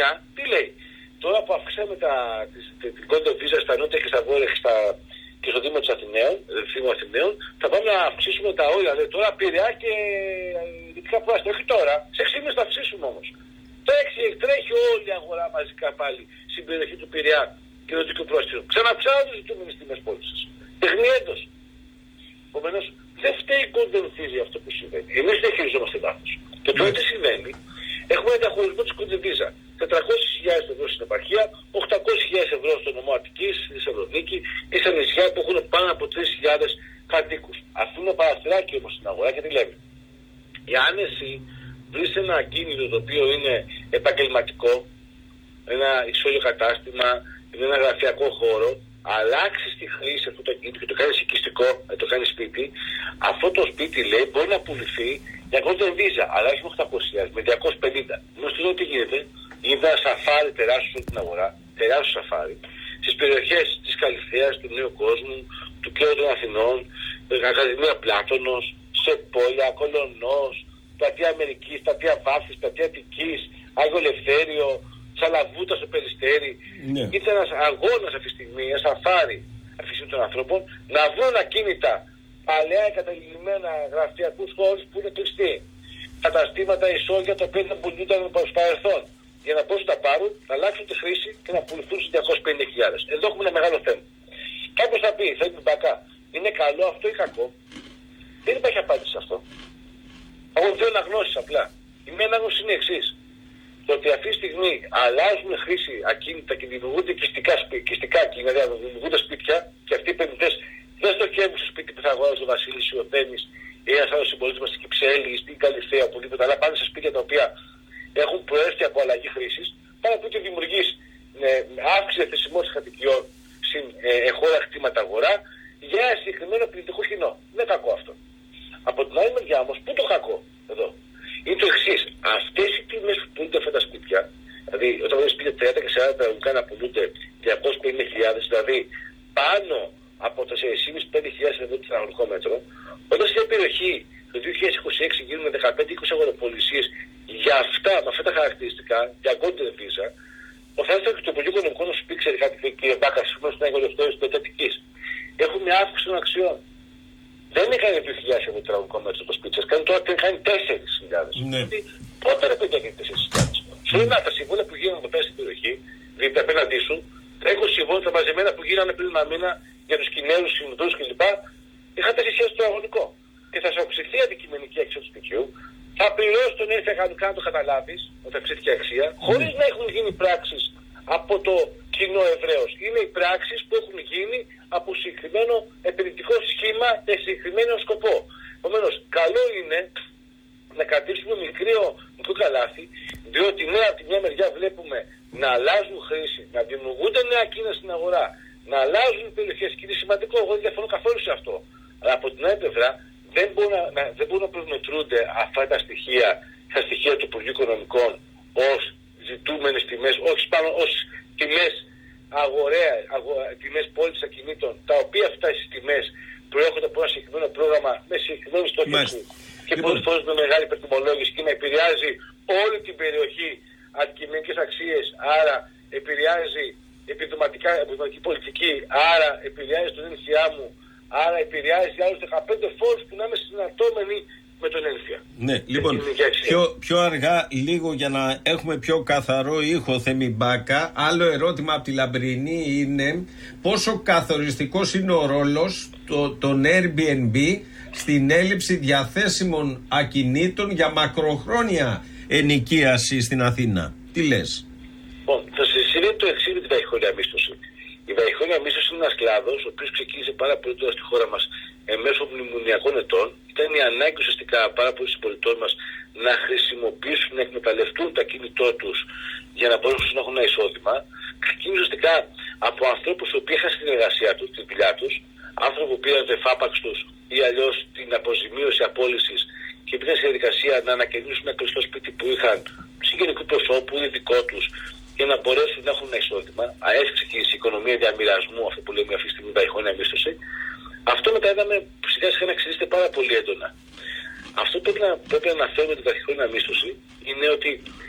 χρονιά, τι λέει? Τώρα που αυξήσαμε την Golden Visa στα νότια και στα βόρεια και στο Δήμο Αθηναίων, θα πάμε να αυξήσουμε τα όρια. Λέει, τώρα Πειραιά και δυτικά πρόαστια. Όχι τώρα, σε 6 μήνες θα αυξήσουμε όμως. Τρέχει όλη η αγορά μαζικά πάλι στην περιοχή του Πειραιά και του δυτικού πρόαστιου. Ξαναψάχνουν ζητούμενες τιμές πώλησης. Τεχνιέντος. Επομένως, δεν φταίει η Golden Visa αυτό που συμβαίνει. Εμείς δεν χειριζόμαστε λάθος. Και τώρα τι συμβαίνει? Έχουμε ένα διαχωρισμό της Golden Visa. 400.000 ευρώ στην επαρχία, 800.000 ευρώ στο νομό Αττικής, στη Θεσσαλονίκη ή στα νησιά που έχουν πάνω από 3.000 κατοίκους. Αφήνουν ένα παραθυράκι όμως στην αγορά και τι λέμε? Εάν εσύ βρεις ένα ακίνητο το οποίο είναι επαγγελματικό, ένα ισόγειο κατάστημα, είναι ένα γραφειακό χώρο, αλλάξεις τη χρήση αυτού του ακίνητου και το κάνεις οικιστικό, το κάνεις σπίτι, αυτό το σπίτι λέει μπορεί να πουληθεί για Golden Visa, αλλά όχι με 800.000, με 250. Γνωστίζω τι γίνεται? Γίνεται ένα σαφάρι τεράστιο στην αγορά, τεράστιο σαφάρι, στις περιοχές της Καλυθέας, του Νέου Κόσμου, του Κέντρου των Αθηνών, Ακαδημία Πλάτωνος, Σεπόλια, Κολονός, Πλατεία Αμερικής, Πλατεία Βάφης, Πλατεία Αττικής, Άγιο Ελευθέριο, Σαλαβούτα στο Περιστέρι. Ναι. Ήταν ένας αγώνας αυτή τη στιγμή, ένα σαφάρι αυτή των ανθρώπων, να βρουν ακίνητα παλαιά εγκαταλειμμένα γραφειακούς χώρους που είναι κλειστοί. Καταστήματα ισόγεια τα οποία δεν πουλούνταν προς παρελθόν. Για να μπορούν να τα πάρουν, να αλλάξουν τη χρήση και να πουληθούν στις 250.000. Εδώ έχουμε ένα μεγάλο θέμα. Κάποιος θα πει, θα πει μπακά, είναι καλό αυτό ή κακό? Δεν υπάρχει απάντηση σε αυτό. Έχω δύο αναγνώσεις απλά. Η μία ανάγνωση είναι η εξής. Το ότι αυτή τη στιγμή αλλάζουν χρήση ακίνητα και δημιουργούνται οικιστικά ακίνητα, δηλαδή δημιουργούνται σπίτια και αυτοί οι επενδυτές δεν στοχεύουν στο σπίτι που θα αγοράζει ο Βασίλης ή ο Θέμης ή ένας άλλος συμπολίτης μας στην Κυψέλη ή στην Καλυθέα, οπουδήποτε, αλλά πάνε σε σπίτια τα οποία έχουν προέρχεται από αλλαγή χρήσης, πάνω από ότι δημιουργείς αύξηση θεσιμότητας κατοικιών στην εγχώρια κτήματα αγορά για ένα συγκεκριμένο επενδυτικό κοινό. Δεν είναι κακό αυτό. Από την άλλη μεριά όμως, πού το κακό εδώ? Είναι το εξής. Αυτές οι τιμές που πουλούνται αυτά τα σπίτια, δηλαδή όταν βλέπεις σπίτια 30 και 40 πραγματικά να πουλούνται 250.000, δηλαδή πάνω από τα 4.500-5.000 ευρώ το τετραγωνικό μέτρο, όταν σε μια περιοχή το 2026 γίνουν 15-20 αγοροπολισίες για αυτά, με αυτά τα χαρακτηριστικά, για Golden Visa, ο θα έρθει και το Υπουργείο Οικονομικών να σου πει, ξέρει κάτι, κύριε Μπάκα, σήμερα στην Άγιο Ελευθέριο στην Πετατικής. Έχουμε αύξηση των αξιών. Δεν έκανε 2.000 ευρώ το τετραγωνικό μέτρο το σπίτι σας, κάνει τώρα κάνει 4.000. Ναι. Πότε ρε παιδιά γίνεται 4.000? Σου λέει τα συμβόλαια που γίνανε εδώ πέρα στην περιοχή, δηλαδή απέναντί σου, τα 20 συμβόλαια τα μαζεμένα που γίνανε πριν ένα μήνα για τους Κινέζους, Ινδούς κλπ. Είχαν 4.000 το τετραγωνικό. Και θα σου αυξηθεί η αντικειμενική αξία του σπιτιού, θα πληρώσει τον ένφια κανονικά να το καταλάβεις, όταν αυξήθηκε η αξία, χωρίς να έχουν γίνει πράξεις από το κοινό ευρέως. Είναι οι πράξεις που έχουν γίνει από συγκεκριμένο επενδυτικό σχήμα και συγκεκριμένο σκοπό. Επομένως, καλό είναι να κρατήσουμε μικρό καλάθι, διότι ναι, από τη μια μεριά βλέπουμε να αλλάζουν χρήση, να δημιουργούνται νέα κίνητα στην αγορά, να αλλάζουν οι περιοχές και είναι σημαντικό, εγώ δεν διαφωνώ καθόλου σε αυτό. Αλλά από την άλλη πλευρά δεν μπορούν να προσμετρούνται αυτά τα στοιχεία του Υπουργείου Οικονομικών ως ζητούμενες τιμές, όχι πάνω ως τιμές τιμές πώλησης ακινήτων, τα οποία αυτά οι τιμές προέρχονται από ένα συγκεκριμένο πρόγραμμα με συγκεκριμένη στόχευση και πολλές φορές με μεγάλη υπερτιμολόγηση και να επηρεάζει όλη την περιοχή αντικειμενικές αξίες, άρα επηρεάζει επιδοματική πολιτική, άρα επηρεάζει τον ένφια μου, άρα επηρεάζει άλλους 15 φόρους που να είμαι συναρτώμενοι με τον ένφια. Ναι, λοιπόν, πιο αργά λίγο για να έχουμε πιο καθαρό ήχο, Θέμη Μπάκα. Άλλο ερώτημα από τη Λαμπρινή είναι πόσο καθοριστικός είναι ο ρόλος των Airbnb στην έλλειψη διαθέσιμων ακινήτων για μακροχρόνια ενοικίαση στην Αθήνα. Τι λες? Λοιπόν, θα συζητήσω το εξής με την βραχυχρόνια μίσθωση. Η βραχυχρόνια μίσθωση είναι ένας κλάδος ο οποίος ξεκίνησε πάρα πολύ τώρα στη χώρα μας μέσω μνημονιακών ετών. Ήταν η ανάγκη ουσιαστικά πάρα πολλοί συμπολιτών μας να χρησιμοποιήσουν, να εκμεταλλευτούν τα κίνητό τους για να μπορέσουν να έχουν ένα εισόδημα. Ξεκίνησε ουσιαστικά από ανθρώπους οι οποίοι είχαν στην εργασία τους, τη δουλειά τους, άνθρωποι που πήραν το εφάπαξ τους ή αλλιώς την αποζημίωση απόλυσης και πήγαν στη διαδικασία να ανακαινήσουν ένα κλειστό σπίτι που είχαν συγγενικού προσώπου ή δικό τους για να μπορέσουν να έχουν ένα εισόδημα. Έτσι ξεκίνησε η οικονομία διαμοιρασμού, αυτό που λέμε αυτή τη στιγμή βραχυχρόνια μίσθωση. Αυτό μετά είδαμε σιγά σιγά να εξελίσσεται πάρα πολύ έντονα. Αυτό που πρέπει να αναφέρουμε την βραχυχρόνια μίσθωση είναι ότι